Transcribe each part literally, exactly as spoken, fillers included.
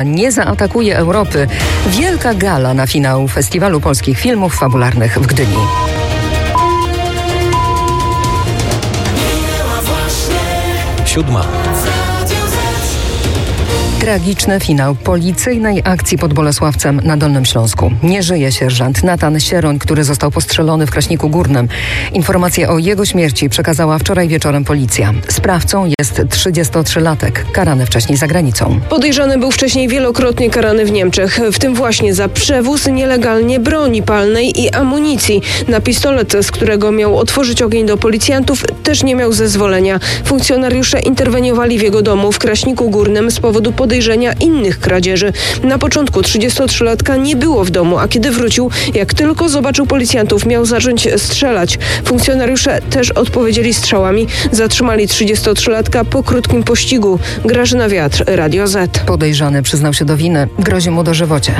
Nie zaatakuje Europy. Wielka gala na finał Festiwalu Polskich Filmów Fabularnych w Gdyni. Siódma. Tragiczny finał policyjnej akcji pod Bolesławcem na Dolnym Śląsku. Nie żyje sierżant Natan Sieroń, który został postrzelony w Kraśniku Górnym. Informację o jego śmierci przekazała wczoraj wieczorem policja. Sprawcą jest trzydziestotrzylatek, karany wcześniej za granicą. Podejrzany był wcześniej wielokrotnie karany w Niemczech, w tym właśnie za przewóz nielegalnie broni palnej i amunicji. Na pistolet, z którego miał otworzyć ogień do policjantów, też nie miał zezwolenia. Funkcjonariusze interweniowali w jego domu w Kraśniku Górnym z powodu podejrzenia innych kradzieży. Na początku trzydziestotrzylatka nie było w domu, a kiedy wrócił, jak tylko zobaczył policjantów, miał zacząć strzelać. Funkcjonariusze też odpowiedzieli strzałami. Zatrzymali trzydziestotrzylatka po krótkim pościgu. Grażyna Wiatr, Radio Z. Podejrzany przyznał się do winy. Grozi mu dożywocie.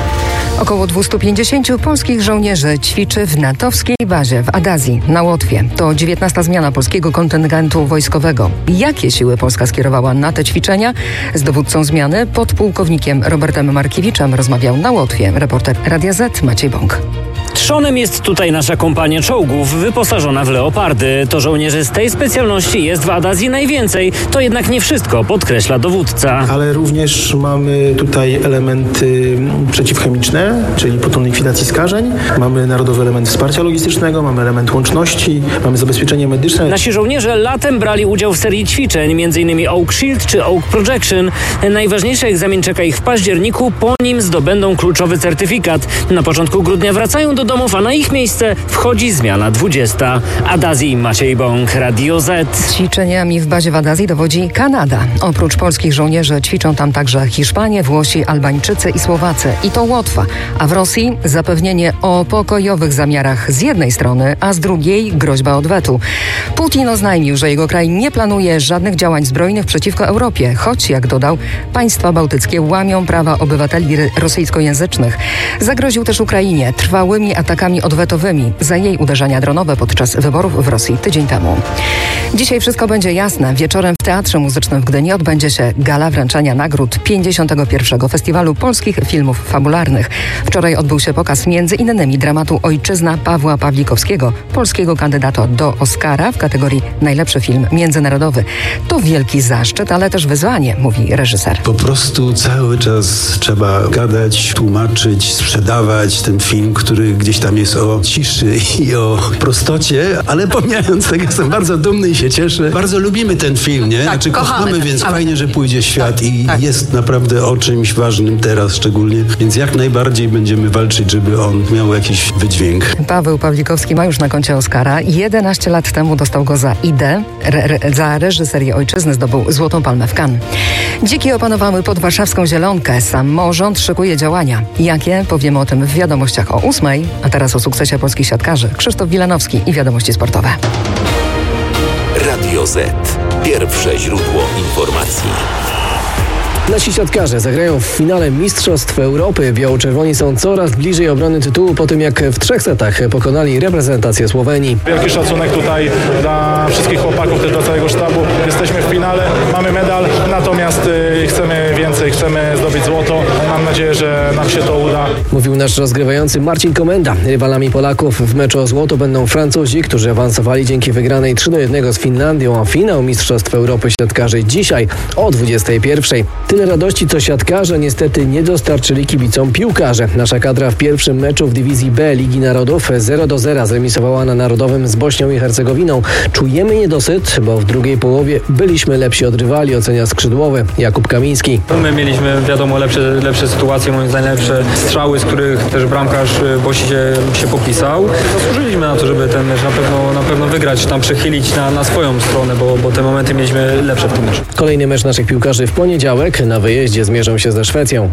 Około dwieście pięćdziesiąt polskich żołnierzy ćwiczy w natowskiej bazie w Adazji na Łotwie. To dziewiętnasta zmiana polskiego kontyngentu wojskowego. Jakie siły Polska skierowała na te ćwiczenia? Z dowódcą zmiany, podpułkownikiem Robertem Markiewiczem, rozmawiał na Łotwie reporter Radia Z Maciej Bąk. Trzonem jest tutaj nasza kompania czołgów wyposażona w leopardy. To żołnierzy z tej specjalności jest w Adazji najwięcej. To jednak nie wszystko, podkreśla dowódca. Ale również mamy tutaj elementy przeciwchemiczne, czyli pluton likwidacji skażeń. Mamy narodowy element wsparcia logistycznego, mamy element łączności, mamy zabezpieczenie medyczne. Nasi żołnierze latem brali udział w serii ćwiczeń, m.in. Oak Shield czy Oak Projection. Najważniejszy egzamin czeka ich w październiku, po nim zdobędą kluczowy certyfikat. Na początku grudnia wracają do domów, a na ich miejsce wchodzi zmiana dwudziesta. Adazji Maciej Bąk, Radio Z. Ćwiczeniami w bazie w Adazji dowodzi Kanada. Oprócz polskich żołnierzy ćwiczą tam także Hiszpanie, Włosi, Albańczycy i Słowacy. I to Łotwa. A w Rosji zapewnienie o pokojowych zamiarach z jednej strony, a z drugiej groźba odwetu. Putin oznajmił, że jego kraj nie planuje żadnych działań zbrojnych przeciwko Europie, choć, jak dodał, państwa bałtyckie łamią prawa obywateli rosyjskojęzycznych. Zagroził też Ukrainie trwałymi atakami odwetowymi za jej uderzenia dronowe podczas wyborów w Rosji tydzień temu. Dzisiaj wszystko będzie jasne. Wieczorem w Teatrze Muzycznym w Gdyni odbędzie się gala wręczania nagród pięćdziesiątego pierwszego Festiwalu Polskich Filmów Fabularnych. Wczoraj odbył się pokaz między innymi dramatu Ojczyzna Pawła Pawlikowskiego, polskiego kandydata do Oscara w kategorii Najlepszy film międzynarodowy. To wielki zaszczyt, ale też wyzwanie, mówi reżyser. Po prostu cały czas trzeba gadać, tłumaczyć, sprzedawać ten film, który gdzieś tam jest o ciszy i o prostocie, ale pomijając tego, jestem bardzo dumny i się cieszę. Bardzo lubimy ten film, nie? Tak, znaczy kochamy, kochamy więc ale... fajnie, że pójdzie świat tak, i tak. jest naprawdę o czymś ważnym teraz szczególnie, więc jak najbardziej będziemy walczyć, żeby on miał jakiś wydźwięk. Paweł Pawlikowski ma już na koncie Oscara. jedenaście lat temu dostał go za Idę. Re, re, za reżyserię Ojczyzny zdobył Złotą Palmę w Cannes. Dziki opanowały podwarszawską Zielonkę. Samorząd szykuje działania. Jakie? Powiemy o tym w wiadomościach o ósmej. A teraz o sukcesie polskich siatkarzy. Krzysztof Wilanowski i wiadomości sportowe. Radio Z. Pierwsze źródło informacji. Nasi siatkarze zagrają w finale Mistrzostw Europy. Biało-czerwoni są coraz bliżej obrony tytułu po tym, jak w trzech setach pokonali reprezentację Słowenii. Wielki szacunek tutaj dla wszystkich chłopaków, też dla całego sztabu. Jesteśmy w finale, mamy medal, natomiast y, chcemy więcej, chcemy zdobyć złoto. Mam nadzieję, że nam się to uda. Mówił nasz rozgrywający Marcin Komenda. Rywalami Polaków w meczu o złoto będą Francuzi, którzy awansowali dzięki wygranej trzy do jednego z Finlandią, a finał Mistrzostw Europy siatkarzy dzisiaj o dwudziestej pierwszej. Tyle radości, co siatkarze niestety nie dostarczyli kibicom piłkarze. Nasza kadra w pierwszym meczu w dywizji B Ligi Narodów zero do zera zremisowała na Narodowym z Bośnią i Hercegowiną. Czujemy niedosyt, bo w drugiej połowie byliśmy lepsi od rywali, ocenia skrzydłowy Jakub Kamiński. My mieliśmy, wiadomo, lepsze, lepsze sytuacje, moim zdaniem lepsze strzały, z których też bramkarz Bosi się, się popisał. Zasłużyliśmy na to, żeby ten mecz na pewno, na pewno wygrać, tam przechylić na, na swoją stronę, bo, bo te momenty mieliśmy lepsze w tym meczu. Kolejny mecz naszych piłkarzy w poniedziałek. Na wyjeździe zmierzą się ze Szwecją.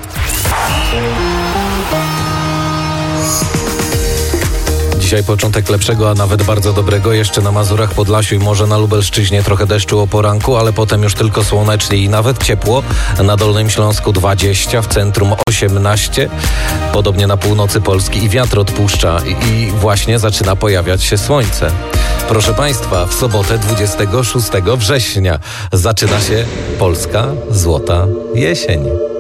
Dzisiaj początek lepszego, a nawet bardzo dobrego. Jeszcze na Mazurach, Podlasiu i może na Lubelszczyźnie trochę deszczu o poranku, ale potem już tylko słonecznie i nawet ciepło. Na Dolnym Śląsku dwadzieścia, w centrum osiemnaście. Podobnie na północy Polski i wiatr odpuszcza i właśnie zaczyna pojawiać się słońce. Proszę Państwa, w sobotę dwudziestego szóstego września zaczyna się polska złota jesień.